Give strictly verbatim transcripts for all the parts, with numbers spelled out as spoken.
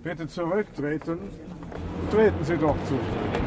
Bitte zurücktreten. Treten Sie doch zu.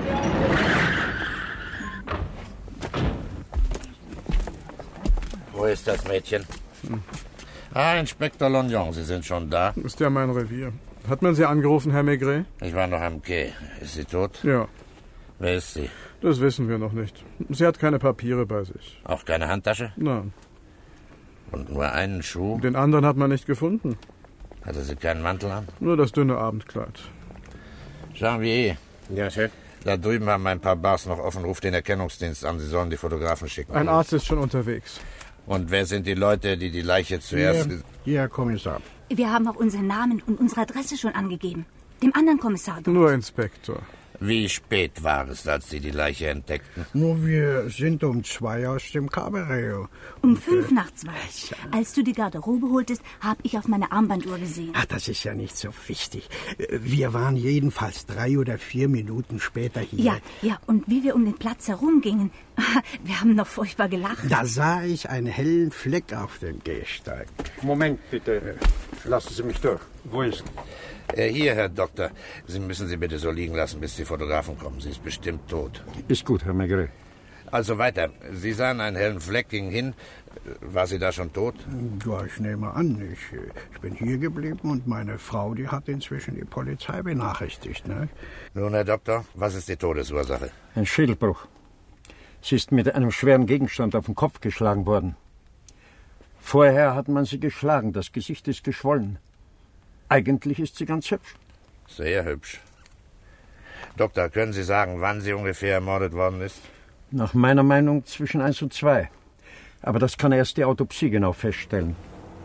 Wo ist das Mädchen? Hm. Ah, Inspektor Lognon, Sie sind schon da? Ist ja mein Revier. Hat man Sie angerufen, Herr Maigret? Ich war noch am Quai. Ist sie tot? Ja. Wer ist sie? Das wissen wir noch nicht. Sie hat keine Papiere bei sich. Auch keine Handtasche? Nein. Und nur einen Schuh? Den anderen hat man nicht gefunden. Hatte sie keinen Mantel an? Nur das dünne Abendkleid. Janvier. Ja, Chef. Da drüben haben ein paar Bars noch offen. Ruf den Erkennungsdienst an. Sie sollen die Fotografen schicken. Ein Arzt ist schon unterwegs. Und wer sind die Leute, die die Leiche zuerst... Hier, hier, Herr Kommissar. Wir haben auch unseren Namen und unsere Adresse schon angegeben. Dem anderen Kommissar dort. Nur Inspektor. Wie spät war es, als Sie die Leiche entdeckten? Nur wir sind um zwei aus dem Cabaret. Um fünf nach zwei. Als du die Garderobe holtest, habe ich auf meine Armbanduhr gesehen. Ach, das ist ja nicht so wichtig. Wir waren jedenfalls drei oder vier Minuten später hier. Ja, ja, und wie wir um den Platz herumgingen, wir haben noch furchtbar gelacht. Da sah ich einen hellen Fleck auf dem Gehsteig. Moment, bitte. Lassen Sie mich durch. Wo ist... Äh, hier, Herr Doktor. Sie müssen sie bitte so liegen lassen, bis die Fotografen kommen. Sie ist bestimmt tot. Ist gut, Herr Maigret. Also weiter. Sie sahen einen hellen Fleck, gingen hin. War sie da schon tot? Ja, ich nehme an. Ich, ich bin hier geblieben und meine Frau, die hat inzwischen die Polizei benachrichtigt. Ne? Nun, Herr Doktor, was ist die Todesursache? Ein Schädelbruch. Sie ist mit einem schweren Gegenstand auf den Kopf geschlagen worden. Vorher hat man sie geschlagen. Das Gesicht ist geschwollen. Eigentlich ist sie ganz hübsch. Sehr hübsch. Doktor, können Sie sagen, wann sie ungefähr ermordet worden ist? Nach meiner Meinung zwischen eins und zwei. Aber das kann erst die Autopsie genau feststellen.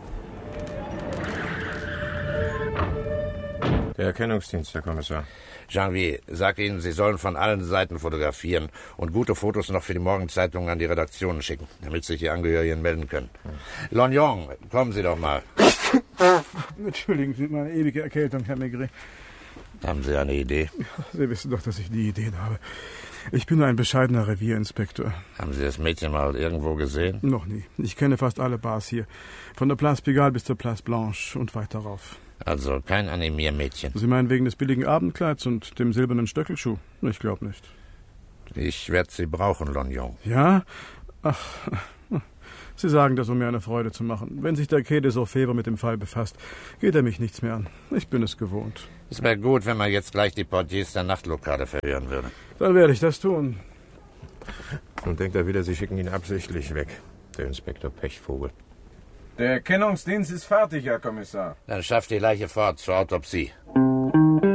Der Erkennungsdienst, Herr Kommissar. Janvier, sag Ihnen, Sie sollen von allen Seiten fotografieren und gute Fotos noch für die Morgenzeitung an die Redaktionen schicken, damit sich die Angehörigen melden können. Lognon, kommen Sie doch mal. Entschuldigen Sie meine ewige Erkältung, Herr Maigret. Haben Sie eine Idee? Sie wissen doch, dass ich nie Ideen habe. Ich bin nur ein bescheidener Revierinspektor. Haben Sie das Mädchen mal irgendwo gesehen? Noch nie. Ich kenne fast alle Bars hier. Von der Place Pigalle bis zur Place Blanche und weiter rauf. Also kein Animiermädchen. Sie meinen wegen des billigen Abendkleids und dem silbernen Stöckelschuh? Ich glaube nicht. Ich werde Sie brauchen, Lognon. Ja? Ach, Sie sagen das, um mir eine Freude zu machen. Wenn sich der Quai des Orfèvres mit dem Fall befasst, geht er mich nichts mehr an. Ich bin es gewohnt. Es wäre gut, wenn man jetzt gleich die Portiers der Nachtlokale verhören würde. Dann werde ich das tun. Und denkt er wieder, Sie schicken ihn absichtlich weg, der Inspektor Pechvogel. Der Erkennungsdienst ist fertig, Herr Kommissar. Dann schafft die Leiche fort zur Autopsie.